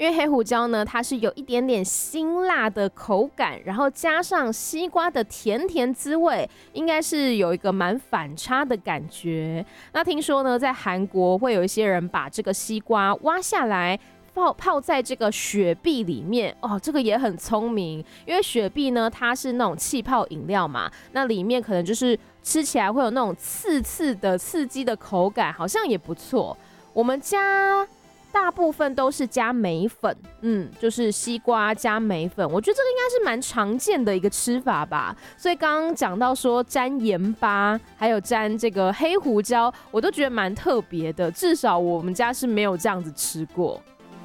因为黑胡椒呢，它是有一点点辛辣的口感，然后加上西瓜的甜甜滋味，应该是有一个蛮反差的感觉。那听说呢，在韩国会有一些人把这个西瓜挖下来泡在这个雪碧里面哦，这个也很聪明，因为雪碧呢它是那种气泡饮料嘛，那里面可能就是吃起来会有那种刺激的口感，好像也不错。我们家大部分都是加梅粉，就是西瓜加梅粉，我觉得这个应该是蛮常见的一个吃法吧。所以刚刚讲到说沾盐巴，还有沾这个黑胡椒，我都觉得蛮特别的，至少我们家是没有这样子吃过。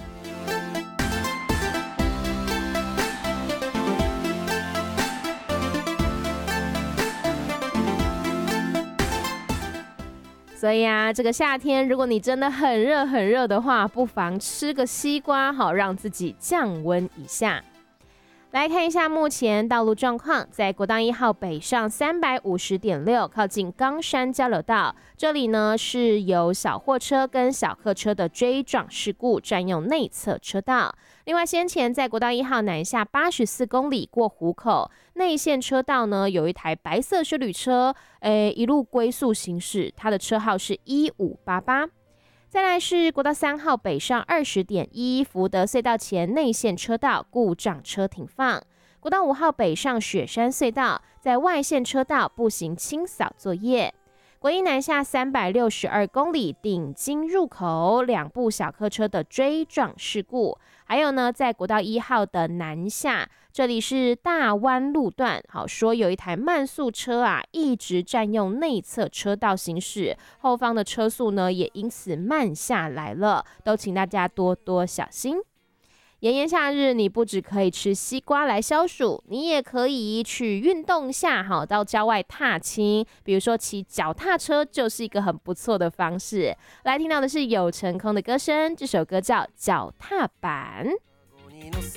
所以啊，这个夏天，如果你真的很热的话，不妨吃个西瓜，好让自己降温一下。来看一下目前道路状况，在国道1号北上350.6，靠近冈山交流道，这里呢是有小货车跟小客车的追撞事故，占用内侧车道。另外，先前在国道1号南下84公里过湖口内线车道呢，有一台白色休旅车，一路龟速行驶，它的车号是1588。再来是国道3号北上20.1，福德隧道前内线车道故障车停放。国道5号北上雪山隧道，在外线车道步行清扫作业。国一南下362公里顶金入口2部小客车的追撞事故，还有呢，在国道1号的南下，这里是大湾路段，好说有一台慢速车啊，一直占用内侧车道行驶，后方的车速呢也因此慢下来了，都请大家多多小心。炎炎夏日，你不只可以吃西瓜来消暑，你也可以去运动下，好到郊外踏青，比如说骑脚踏车就是一个很不错的方式。来听到的是有成空的歌声，这首歌叫《脚踏板》。